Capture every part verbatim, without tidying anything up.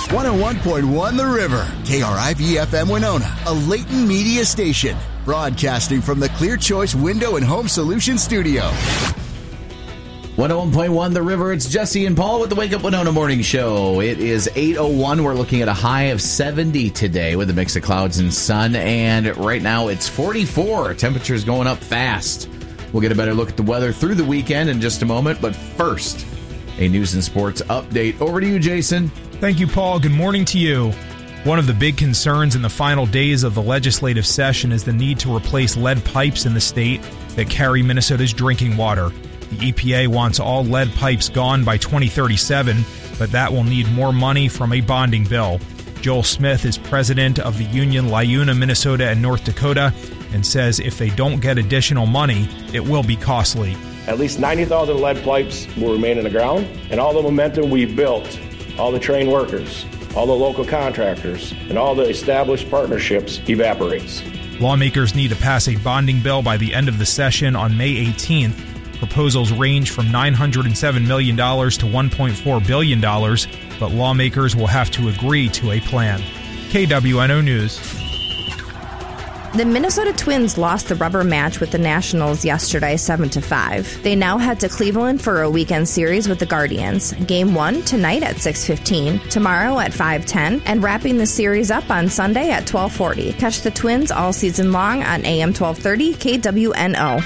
one oh one point one The River, K R I V F M Winona, a Leighton Media station, broadcasting from the Clear Choice Window and Home Solutions studio. one oh one point one The River, it's Jesse and Paul with the Wake Up Winona Morning Show. It is eight oh one. We're looking at a high of seventy today with a mix of clouds and sun, and right now it's forty-four. Temperature's going up fast. We'll get a better look at the weather through the weekend in just a moment, but first, a news and sports update. Over to you, Jason. Thank you, Paul. Good morning to you. One of the big concerns in the final days of the legislative session is the need to replace lead pipes in the state that carry Minnesota's drinking water. The E P A wants all lead pipes gone by twenty thirty-seven, but that will need more money from a bonding bill. Joel Smith is president of the union LiUNA, Minnesota and North Dakota, and says if they don't get additional money, it will be costly. At least ninety thousand lead pipes will remain in the ground, and all the momentum we've built, all the trained workers, all the local contractors, and all the established partnerships evaporates. Lawmakers need to pass a bonding bill by the end of the session on May eighteenth. Proposals range from nine hundred seven million dollars to one point four billion dollars, but lawmakers will have to agree to a plan. K W N O News. The Minnesota Twins lost the rubber match with the Nationals yesterday, seven to five. They now head to Cleveland for a weekend series with the Guardians. Game one tonight at six fifteen, tomorrow at five ten, and wrapping the series up on Sunday at twelve forty. Catch the Twins all season long on A M twelve thirty K W N O.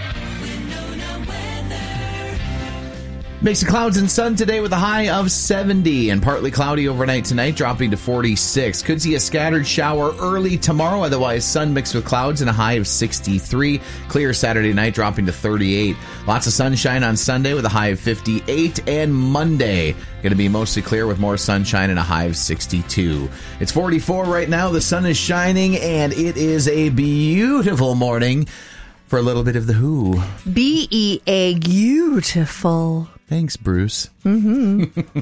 Mix of clouds and sun today with a high of seventy and partly cloudy overnight tonight, dropping to forty-six. Could see a scattered shower early tomorrow, otherwise sun mixed with clouds and a high of sixty-three. Clear Saturday night, dropping to thirty-eight. Lots of sunshine on Sunday with a high of fifty-eight, and Monday going to be mostly clear with more sunshine and a high of sixty-two. It's forty-four right now. The sun is shining, and it is a beautiful morning for a little bit of The Who. B E A beautiful. Thanks, Bruce. Mm-hmm.